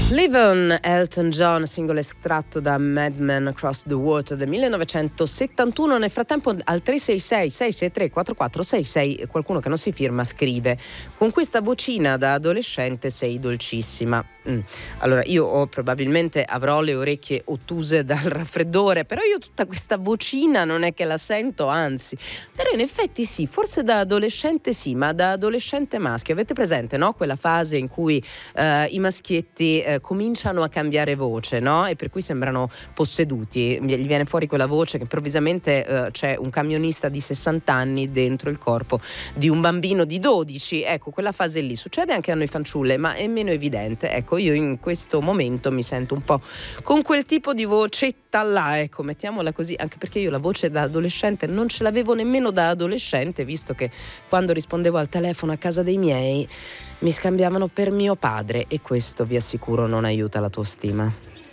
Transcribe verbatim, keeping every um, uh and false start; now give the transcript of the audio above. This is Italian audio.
Live On, Elton John, singolo estratto da Mad Men Across the Water del millenovecentosettantuno. Nel frattempo al tre sei sei sei sei tre quattro quattro sei sei qualcuno che non si firma scrive: con questa vocina da adolescente sei dolcissima. Mm. Allora io ho, probabilmente avrò le orecchie ottuse dal raffreddore, però io tutta questa vocina non è che la sento, anzi. Però in effetti sì, forse da adolescente sì, ma da adolescente maschio. Avete presente, no? Quella fase in cui eh, i maschietti eh, cominciano a cambiare voce, no? E per cui sembrano posseduti, gli viene fuori quella voce che improvvisamente eh, c'è un camionista di sessanta anni dentro il corpo di un bambino di dodici. Ecco, quella fase lì succede anche a noi fanciulle, ma è meno evidente. Ecco, io in questo momento mi sento un po' con quel tipo di vocetta là, ecco, mettiamola così, anche perché io la voce da adolescente non ce l'avevo nemmeno da adolescente, visto che quando rispondevo al telefono a casa dei miei mi scambiavano per mio padre, e questo vi assicuro non aiuta la tua stima.